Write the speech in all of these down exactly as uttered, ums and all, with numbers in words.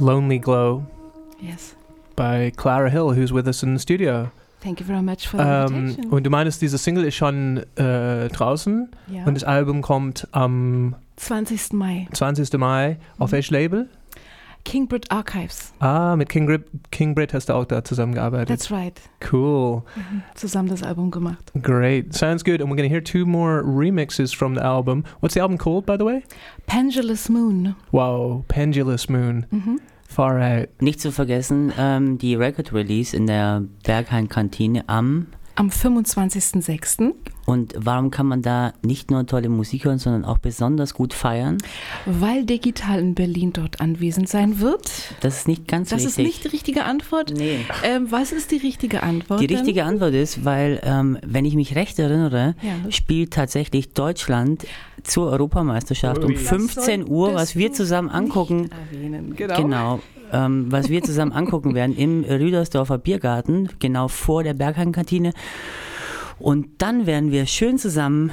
Lonely Glow Yes. by Clara Hill, who's with us in the studio. Thank you very much for the Ähm, invitation. und du meinst, diese Single ist schon äh, draußen Ja. und das Album kommt am zwanzigsten Mai. zwanzigsten Mai. Auf Mhm. welches Label? Kingbrit Archives. Ah, mit King, Grip, King Brit hast du auch da zusammengearbeitet. That's right. Cool. Mhm. Zusammen das Album gemacht. Great. Sounds good. And we're going to hear two more remixes from the album. What's the album called, by the way? Pendulous Moon. Wow, Pendulous Moon. Mhm. Far out. Nicht zu vergessen, ähm, die Record Release in der Berghain-Kantine am. Am fünfundzwanzigsten sechsten Und warum kann man da nicht nur tolle Musik hören, sondern auch besonders gut feiern? Weil Digital in Berlin dort anwesend sein wird. Das ist nicht ganz Das richtig. ist nicht die richtige Antwort. Nee. Ähm, was ist die richtige Antwort? Die denn? richtige Antwort ist, weil, ähm, wenn ich mich recht erinnere, Ja. spielt tatsächlich Deutschland zur Europameisterschaft Ui. um Das fünfzehn Uhr, was wir zusammen angucken. Nicht erwähnen. Genau. Genau. Ähm, was wir zusammen angucken werden im Rüdersdorfer Biergarten, genau vor der Berghain-Kantine. Und dann werden wir schön zusammen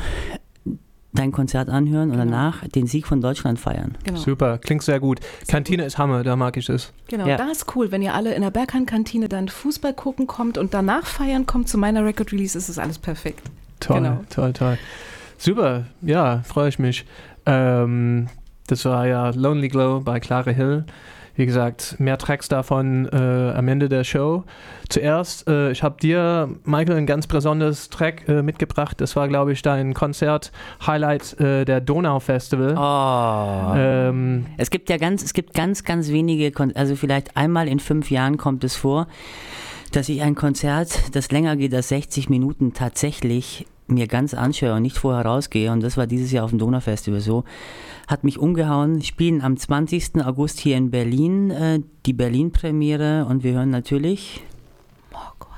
dein Konzert anhören und Genau. danach den Sieg von Deutschland feiern. Genau. Super, klingt sehr gut. Kantine ist Hammer, da mag ich es. Genau, Ja. das ist cool. Wenn ihr alle in der Berghain-Kantine dann Fußball gucken kommt und danach feiern kommt zu meiner Record-Release, ist es alles perfekt. Toll, Genau. toll, toll. Super, ja, freue ich mich. Ähm, das war ja Lonely Glow bei Clara Hill. Wie gesagt, mehr Tracks davon äh, am Ende der Show. Zuerst, äh, ich habe dir, Michael, ein ganz besonderes Track äh, mitgebracht. Das war, glaube ich, dein Konzert-Highlight äh, der Donau-Festival. Oh. Ähm, Es gibt ja ganz, es gibt ganz, ganz wenige, Kon- also vielleicht einmal in fünf Jahren kommt es vor, dass ich ein Konzert, das länger geht als sechzig Minuten, tatsächlich mir ganz anschaue und nicht vorher rausgehe. Und das war dieses Jahr auf dem Donau-Festival so. Hat mich umgehauen. Spielen am zwanzigsten August hier in Berlin, äh, die Berlin-Premiere. Und wir hören natürlich... Mogwai.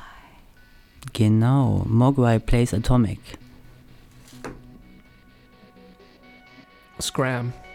Genau, Mogwai Plays Atomic. Scram.